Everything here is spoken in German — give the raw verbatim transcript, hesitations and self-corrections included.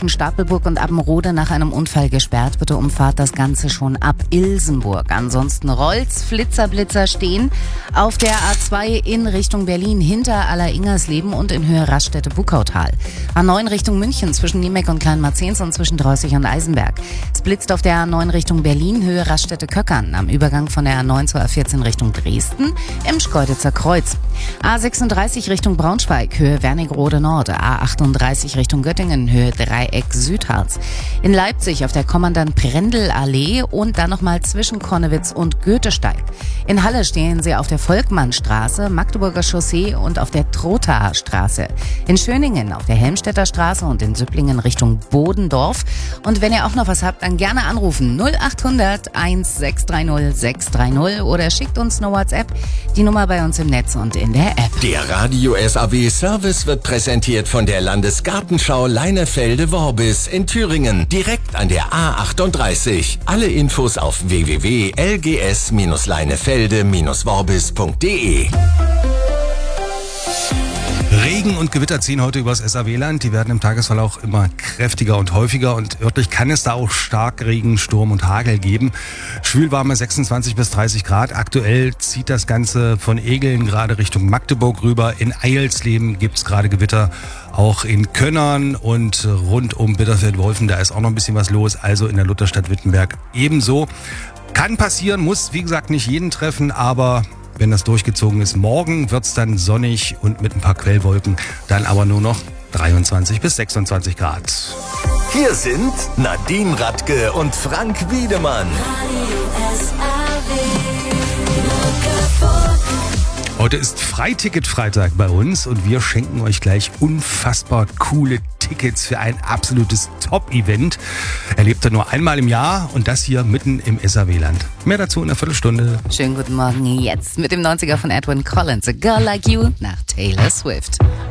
zwischen Stapelburg und Appenrode nach einem Unfall gesperrt. Bitte umfahrt das Ganze schon ab Ilsenburg. Ansonsten rollt's, Flitzer, Blitzer stehen auf der A zwei in Richtung Berlin hinter Aller-Ingersleben und in Höhe Raststätte-Buckautal. A neun Richtung München zwischen Niemeck und Kleinmarzens und zwischen Dreußig und Eisenberg. Es blitzt auf der A neun Richtung Berlin, Höhe Raststätte-Köckern, am Übergang von der A neun zur A vierzehn Richtung Dresden im Schkeuditzer Kreuz. A sechsunddreißig Richtung Braunschweig, Höhe Wernigerode Nord. A achtunddreißig Richtung Göttingen, Höhe Dreieck Südharz. In Leipzig auf der Kommandant-Prendl-Allee und dann nochmal zwischen Konnewitz und Goethesteig. In Halle stehen Sie auf der Volkmannstraße, Magdeburger Chaussee und auf der Trothaer Straße. In Schöningen auf der Helmstedter Straße und in Süpplingen Richtung Bodendorf. Und wenn ihr auch noch was habt, dann gerne anrufen null achthundert eintausendsechshundertdreißig sechshundertdreißig oder schickt uns eine WhatsApp. Die Nummer bei uns im Netz und in der App. Der Radio S A W Service wird präsentiert von der Landesgartenschau Leinefelde-Worbis in Thüringen, direkt an der A achtunddreißig. Alle Infos auf w w w punkt l g s Bindestrich leinefelde Bindestrich worbis punkt d e. Regen und Gewitter ziehen heute übers S A W-Land. Die werden im Tagesverlauf immer kräftiger und häufiger und örtlich kann es da auch Starkregen, Sturm und Hagel geben. Schwülwarme sechsundzwanzig bis dreißig Grad. Aktuell zieht das Ganze von Egeln gerade Richtung Magdeburg rüber. In Eilsleben gibt es gerade Gewitter. Auch in Könnern und rund um Bitterfeld-Wolfen, da ist auch noch ein bisschen was los. Also in der Lutherstadt Wittenberg ebenso. Kann passieren, muss wie gesagt nicht jeden treffen, aber wenn das durchgezogen ist, morgen wird's dann sonnig und mit ein paar Quellwolken, dann aber nur noch dreiundzwanzig bis sechsundzwanzig Grad. Hier sind Nadine Radke und Frank Wiedemann. Heute ist Freiticket-Freitag bei uns und wir schenken euch gleich unfassbar coole Tickets für ein absolutes Top-Event. Erlebt ihr nur einmal im Jahr und das hier mitten im S A W-Land. Mehr dazu in einer Viertelstunde. Schönen guten Morgen jetzt mit dem neunziger von Edwin Collins, A Girl Like You nach Taylor Swift.